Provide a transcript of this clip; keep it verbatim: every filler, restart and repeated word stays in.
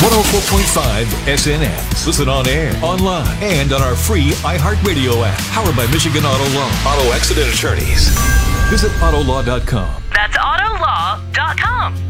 one oh four point five S N X. Listen on air, online, and on our free iHeartRadio app. Powered by Michigan Auto Law. Auto Accident Attorneys. Visit auto law dot com. That's auto law dot com.